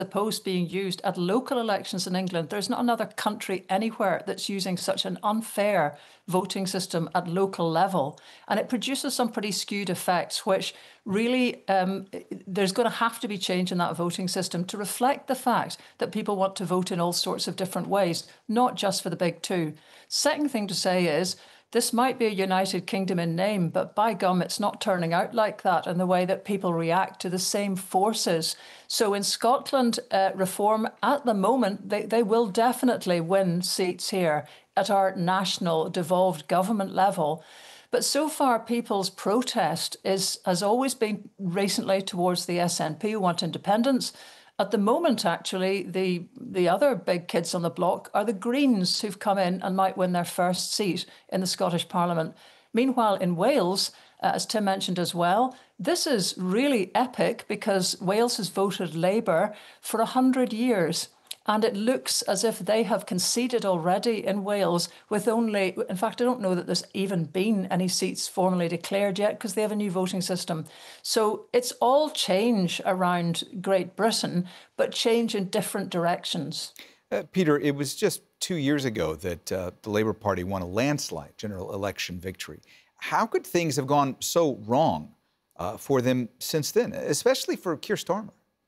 the post being used at local elections in England. There's not another country anywhere that's using such an unfair voting system at local level. And it produces some pretty skewed effects, which really there's going to have to be change in that voting system to reflect the fact that people want to vote in all sorts of different ways, not just for the big two. Second thing to say is, this might be a United Kingdom in name, but by gum, it's not turning out like that in the way that people react to the same forces. So in Scotland, Reform, at the moment, they will definitely win seats here at our national devolved government level. But so far, people's protest has always been recently towards the SNP, who want independence. At the moment, actually, the other big kids on the block are the Greens, who've come in and might win their first seat in the Scottish Parliament. Meanwhile, in Wales, as Tim mentioned as well, this is really epic because Wales has voted Labour for 100 years. And it looks as if they have conceded already in Wales with only, in fact, I don't know that there's even been any seats formally declared yet because they have a new voting system. So it's all change around Great Britain, but change in different directions. Peter, it was just 2 years ago that the Labour Party won a landslide general election victory. How could things have gone so wrong for them since then, especially for Keir Starmer?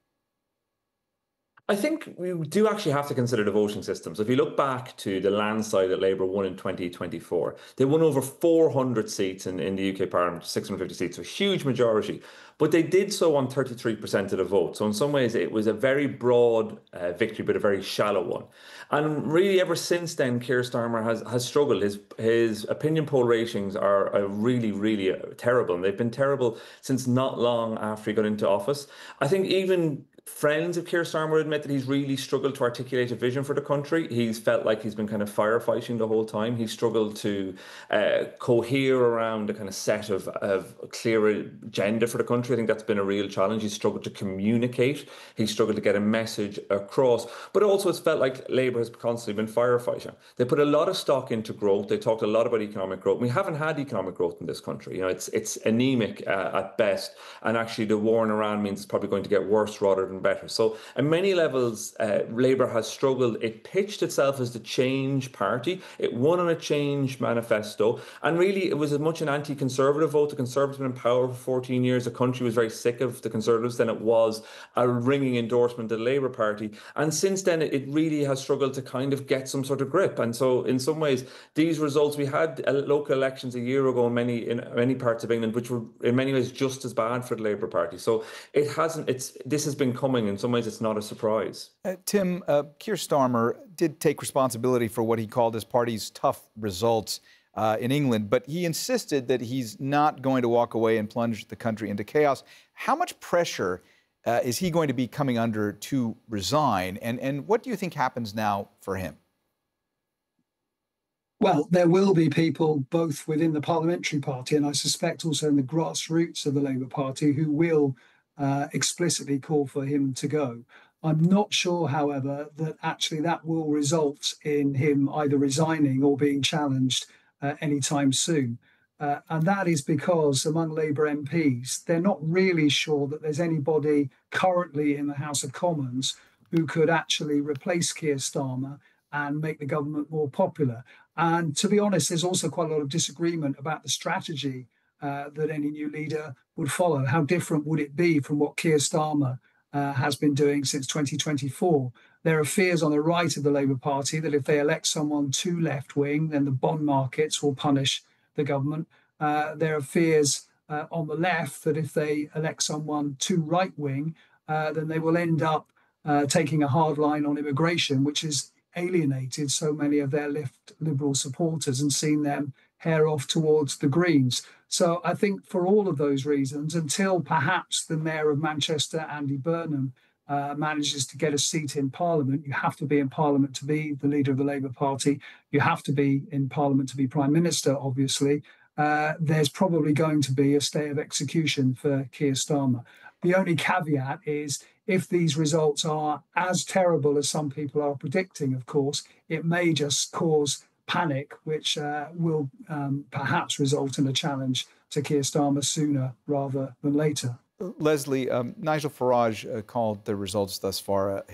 I think we do actually have to consider the voting system. So if you look back to the landslide that Labour won in 2024, they won over 400 seats in the UK Parliament, 650 seats, a huge majority. But they did so on 33% of the vote. So in some ways, it was a very broad victory, but a very shallow one. And really, ever since then, Keir Starmer has struggled. His opinion poll ratings are really terrible. And they've been terrible since not long after he got into office. I think even friends of Keir Starmer admit that he's really struggled to articulate a vision for the country. He's felt like he's been kind of firefighting the whole time. He's struggled to cohere around a kind of set of clear agenda for the country. I think that's been a real challenge. He's struggled to communicate. He's struggled to get a message across. But also it's felt like Labour has constantly been firefighting. They put a lot of stock into growth. They talked a lot about economic growth. We haven't had economic growth in this country. You know, it's anemic at best. And actually the war in Iran means it's probably going to get worse rather than better. So at many levels, Labour has struggled. It pitched itself as the change party. It won on a change manifesto. And really, it was as much an anti-conservative vote. The Conservatives have been in power for 14 years. The country was very sick of the Conservatives than it was a ringing endorsement of the Labour Party. And since then, it really has struggled to kind of get some sort of grip. And so in some ways, these results, we had local elections a year ago in many parts of England, which were in many ways just as bad for the Labour Party. So this has been coming. In some ways, it's not a surprise. Tim, Keir Starmer did take responsibility for what he called his party's tough results in England, but he insisted that he's not going to walk away and plunge the country into chaos. How much pressure is he going to be coming under to resign? And what do you think happens now for him? Well, there will be people both within the parliamentary party and I suspect also in the grassroots of the Labour Party who will explicitly call for him to go. I'm not sure, however, that actually that will result in him either resigning or being challenged anytime soon. And that is because among Labour MPs, they're not really sure that there's anybody currently in the House of Commons who could actually replace Keir Starmer and make the government more popular. And to be honest, there's also quite a lot of disagreement about the strategy that any new leader would follow. How different would it be from what Keir Starmer has been doing since 2024? There are fears on the right of the Labour Party that if they elect someone too left-wing, then the bond markets will punish the government. There are fears on the left that if they elect someone too right-wing, then they will end up taking a hard line on immigration, which has alienated so many of their left liberal supporters and seen them hair off towards the Greens. So I think for all of those reasons, until perhaps the Mayor of Manchester, Andy Burnham, manages to get a seat in Parliament, you have to be in Parliament to be the leader of the Labour Party. You have to be in Parliament to be Prime Minister, obviously. There's probably going to be a stay of execution for Keir Starmer. The only caveat is if these results are as terrible as some people are predicting, of course, it may just cause panic, which will perhaps result in a challenge to Keir Starmer sooner rather than later. Leslie, Nigel Farage called the results thus far